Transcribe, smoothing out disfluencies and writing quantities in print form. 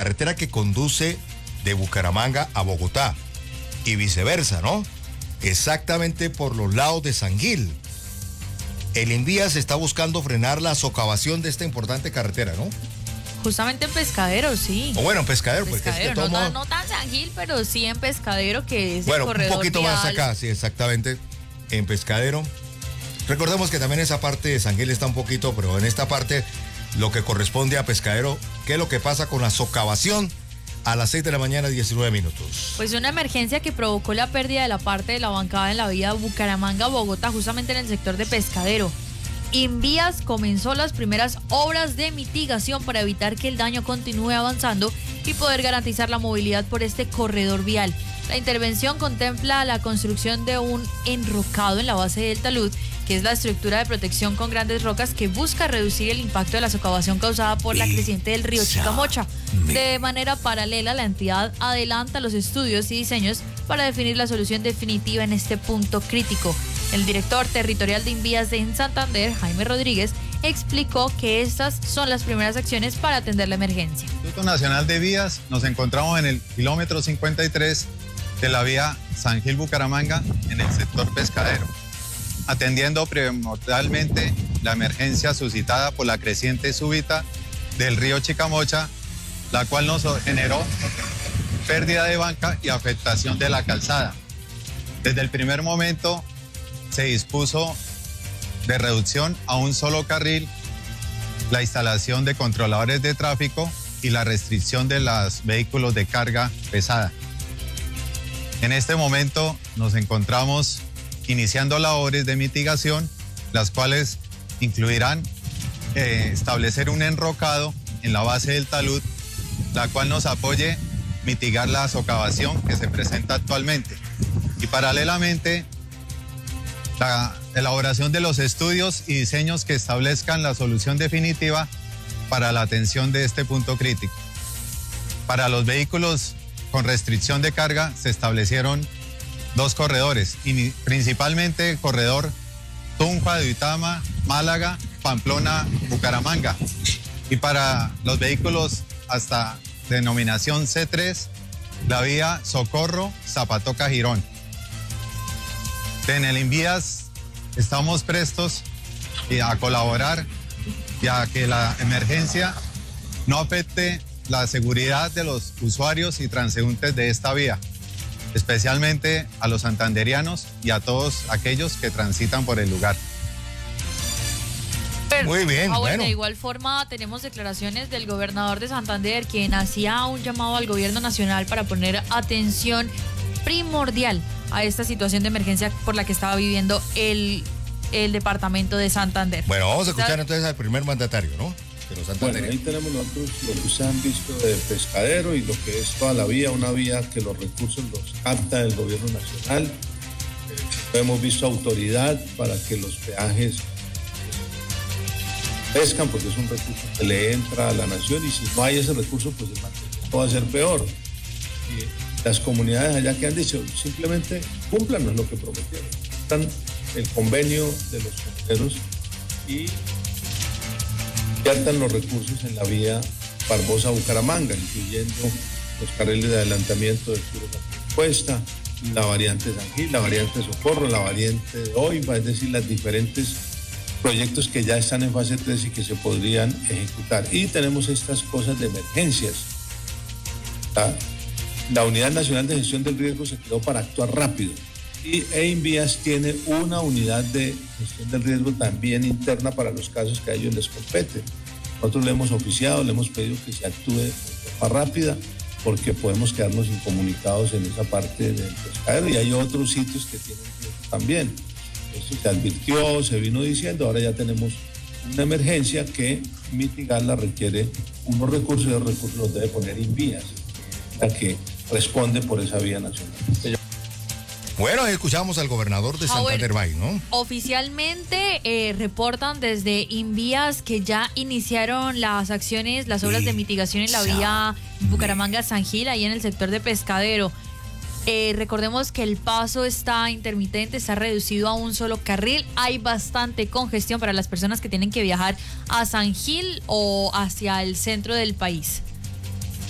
carretera que conduce de Bucaramanga a Bogotá y viceversa, ¿no? Exactamente por los lados de San Gil. El Invías está buscando frenar la socavación de esta importante carretera, ¿no? Justamente en Pescadero, sí. O bueno, en Pescadero, porque es que no tan San Gil, pero sí en Pescadero, que es bueno, el corredor un poquito vial. más acá, sí, exactamente, en Pescadero. Recordemos que también esa parte de San Gil está un poquito, pero en esta parte, lo que corresponde a Pescadero, ¿qué es lo que pasa con la socavación? A las 6 de la mañana, 19 minutos. Pues una emergencia que provocó la pérdida de la parte de la bancada en la vía Bucaramanga-Bogotá, justamente en el sector de Pescadero. Invías comenzó las primeras obras de mitigación para evitar que el daño continúe avanzando y poder garantizar la movilidad por este corredor vial. La intervención contempla la construcción de un enrocado en la base del talud, que es la estructura de protección con grandes rocas que busca reducir el impacto de la socavación causada por la creciente del río Chicamocha. De manera paralela, la entidad adelanta los estudios y diseños para definir la solución definitiva en este punto crítico. El director territorial de Invías en Santander, Jaime Rodríguez, explicó que estas son las primeras acciones para atender la emergencia. Instituto Nacional de Vías, nos encontramos en el kilómetro 53 de la vía San Gil-Bucaramanga en el sector Pescadero, atendiendo primordialmente la emergencia suscitada por la creciente súbita del río Chicamocha, la cual nos generó pérdida de banca y afectación de la calzada. Desde el primer momento se dispuso de reducción a un solo carril, la instalación de controladores de tráfico y la restricción de los vehículos de carga pesada. En este momento nos encontramos iniciando labores de mitigación, las cuales incluirán establecer un enrocado en la base del talud, la cual nos apoye mitigar la socavación que se presenta actualmente. Y paralelamente, la elaboración de los estudios y diseños que establezcan la solución definitiva para la atención de este punto crítico. Para los vehículos con restricción de carga se establecieron 2 corredores, y principalmente el corredor Tunja, Duitama, Málaga, Pamplona, Bucaramanga. Y para los vehículos hasta denominación C3, la vía Socorro, Zapatoca, Girón. En el Invías estamos prestos a colaborar y a que la emergencia no afecte la seguridad de los usuarios y transeúntes de esta vía, especialmente a los santanderianos y a todos aquellos que transitan por el lugar. Muy bien, bueno. De igual forma tenemos declaraciones del gobernador de Santander, quien hacía un llamado al gobierno nacional para poner atención primordial a esta situación de emergencia por la que estaba viviendo el departamento de Santander. Bueno, vamos a escuchar entonces al primer mandatario, ¿no? Bueno, ahí tenemos nosotros lo que ustedes han visto de Pescadero y lo que es toda la vía, una vía que los recursos los capta el gobierno nacional. Hemos visto autoridad para que los peajes pescan, porque es un recurso que le entra a la nación, y si no hay ese recurso, pues el mantenimiento va a ser peor. Y las comunidades allá que han dicho, simplemente cúmplanos lo que prometieron. Están el convenio de los comuneros y inviertan los recursos en la vía Barbosa-Bucaramanga, incluyendo los carriles de adelantamiento de Cuesta, la variante San Gil, la variante Socorro, la variante de Oiva, es decir, los diferentes proyectos que ya están en fase 3 y que se podrían ejecutar. Y tenemos estas cosas de emergencias. La Unidad Nacional de Gestión del Riesgo se creó para actuar rápido. Y Invías tiene una unidad de gestión del riesgo también interna para los casos que a ellos les compete. Nosotros le hemos oficiado, le hemos pedido que se actúe de forma rápida, porque podemos quedarnos incomunicados en esa parte del Pescadero, y hay otros sitios que tienen riesgo también. Esto se advirtió, se vino diciendo, ahora ya tenemos una emergencia que mitigarla requiere unos recursos, y los recursos los debe poner Invías, la que responde por esa vía nacional. Bueno, escuchamos al gobernador de Santander Bay, ¿no? Oficialmente reportan desde Invías que ya iniciaron las acciones, las obras de mitigación en la vía Bucaramanga-San Gil, ahí en el sector de Pescadero. Recordemos que el paso está intermitente, está reducido a un solo carril. Hay bastante congestión para las personas que tienen que viajar a San Gil o hacia el centro del país.